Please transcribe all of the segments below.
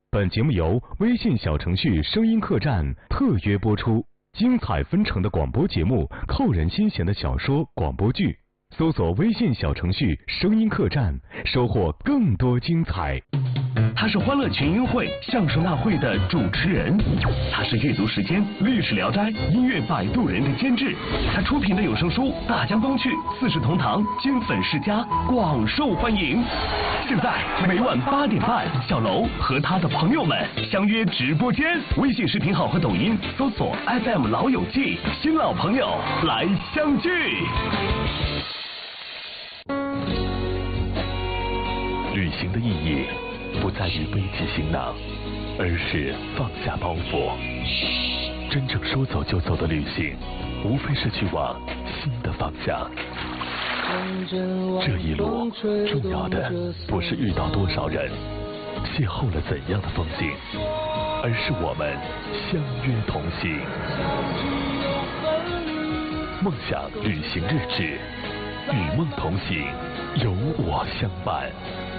本节目由微信小程序声音客栈特约播出，精彩纷呈的广播节目，扣人心弦的小说广播剧，搜索微信小程序声音客栈，收获更多精彩。 他是欢乐群英会相声大会的主持人，他是阅读时间历史聊斋音乐摆渡人的监制，他出品的有声书《大江东去》《四世同堂》均粉世家广受欢迎。现在每晚8点半，小楼和他的朋友们相约直播间，微信视频号和抖音搜索 FM 老友记，新老朋友来相聚。旅行的意义不在于背起行囊，而是放下包袱。真正说走就走的旅行，无非是去往新的方向。这一路重要的不是遇到多少人，邂逅了怎样的风景，而是我们相约同行。梦想旅行日志，与梦同行，有我相伴。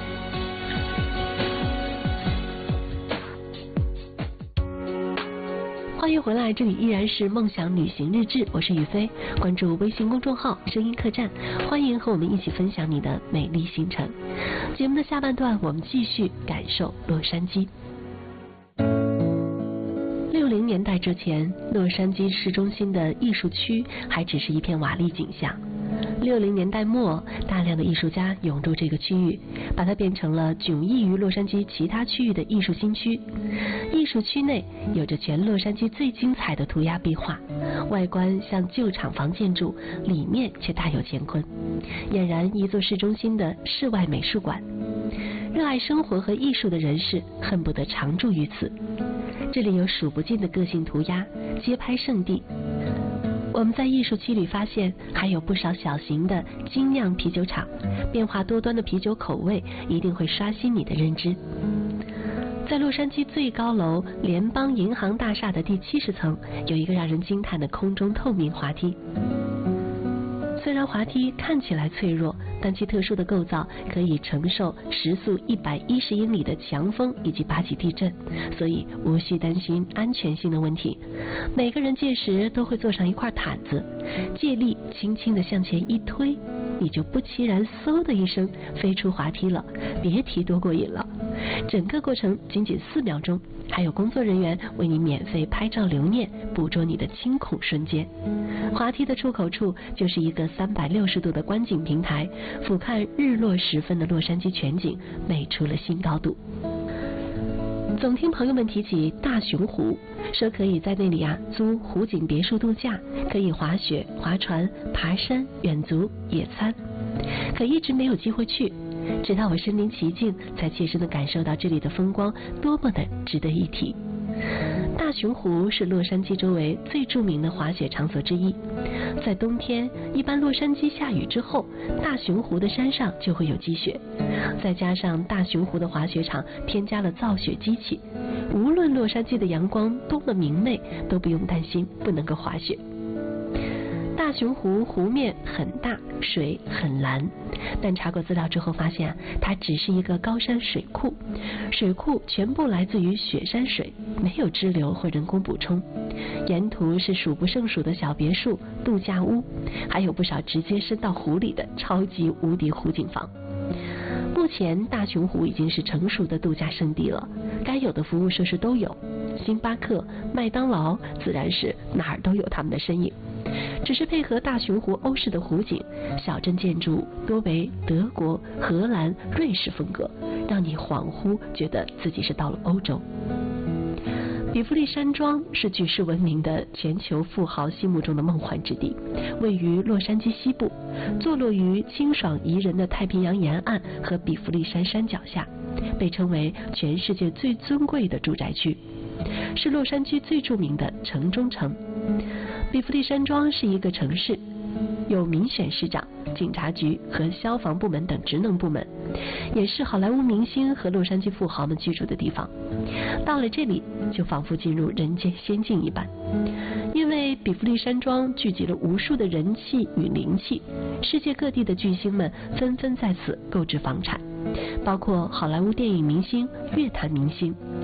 欢迎回来，这里依然是梦想旅行日志，我是雨飞，关注微信公众号声音客栈，欢迎和我们一起分享你的美丽行程。节目的下半段，我们继续感受洛杉矶。60年代之前，洛杉矶市中心的艺术区还只是一片瓦砾景象。60年代末，大量的艺术家涌入这个区域，把它变成了迥异于洛杉矶其他区域的艺术新区。艺术区内有着全洛杉矶最精彩的涂鸦壁画，外观像旧厂房建筑，里面却大有乾坤，俨然一座市中心的室外美术馆。热爱生活和艺术的人士恨不得常住于此。这里有数不尽的个性涂鸦，街拍圣地。我们在艺术区里发现，还有不少小型的精酿啤酒厂，变化多端的啤酒口味一定会刷新你的认知。在洛杉矶最高楼联邦银行大厦的第70层，有一个让人惊叹的空中透明滑梯。虽然滑梯看起来脆弱，但其特殊的构造可以承受时速110英里的强风以及8级地震，所以无需担心安全性的问题。每个人届时都会坐上一块毯子，借力轻轻地向前一推，你就不期然嗖的一声飞出滑梯了，别提多过瘾了。整个过程仅4秒钟，还有工作人员为你免费拍照留念，捕捉你的惊恐瞬间。滑梯的出口处就是一个360度的观景平台，俯瞰日落时分的洛杉矶全景，美出了新高度。总听朋友们提起大熊湖，说可以在那里租湖景别墅度假，可以滑雪、划船、爬山、远足、野餐，可一直没有机会去，直到我身临其境，才切身地感受到这里的风光多么的值得一提。大熊湖是洛杉矶周围最著名的滑雪场所之一。在冬天，一般洛杉矶下雨之后，大熊湖的山上就会有积雪。再加上大熊湖的滑雪场添加了造雪机器，无论洛杉矶的阳光多么明媚，都不用担心不能够滑雪。大熊湖湖面很大，水很蓝，但查过资料之后发现它只是一个高山水库，水库全部来自于雪山水，没有支流或人工补充。沿途是数不胜数的小别墅、度假屋，还有不少直接伸到湖里的超级无敌湖景房。目前大熊湖已经是成熟的度假胜地了，该有的服务设施都有，星巴克、麦当劳自然是哪儿都有他们的身影。只是配合大熊湖欧式的湖景，小镇建筑多为德国、荷兰、瑞士风格，让你恍惚觉得自己是到了欧洲。比弗利山庄是举世闻名的全球富豪心目中的梦幻之地，位于洛杉矶西部，坐落于清爽宜人的太平洋沿岸和比弗利山山脚下，被称为全世界最尊贵的住宅区，是洛杉矶最著名的城中城。比弗利山庄是一个城市，有民选市长、警察局和消防部门等职能部门，也是好莱坞明星和洛杉矶富豪们居住的地方。到了这里，就仿佛进入人间仙境一般。因为比弗利山庄聚集了无数的人气与灵气，世界各地的巨星们纷纷在此购置房产，包括好莱坞电影明星、乐坛明星。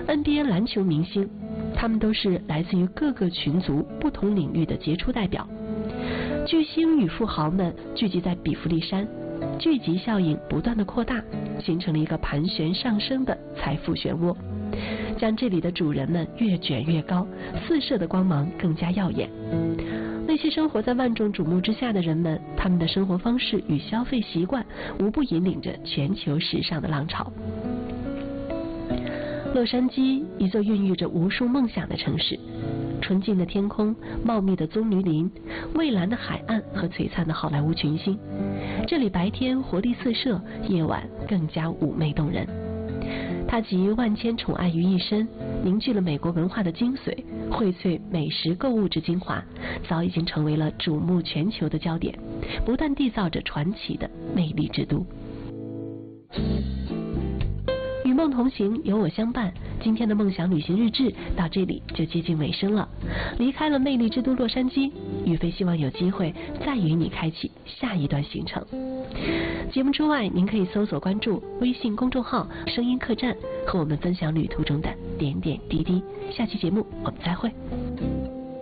NBA 篮球明星，他们都是来自于各个群族、不同领域的杰出代表。巨星与富豪们聚集在比弗利山，聚集效应不断的扩大，形成了一个盘旋上升的财富漩涡，将这里的主人们越卷越高，四射的光芒更加耀眼。那些生活在万众瞩目之下的人们，他们的生活方式与消费习惯无不引领着全球时尚的浪潮。洛杉矶，一座孕育着无数梦想的城市，纯净的天空、茂密的棕榈林、蔚蓝的海岸和璀璨的好莱坞群星。这里白天活力四射，夜晚更加妩媚动人。它集万千宠爱于一身，凝聚了美国文化的精髓，荟萃美食购物之精华，早已经成为了瞩目全球的焦点，不断缔造着传奇的魅力之都。与梦同行，有我相伴。今天的梦想旅行日志到这里就接近尾声了。离开了魅力之都洛杉矶，宇飞希望有机会再与你开启下一段行程。节目之外，您可以搜索关注微信公众号“声音客栈”，和我们分享旅途中的点点滴滴。下期节目我们再会。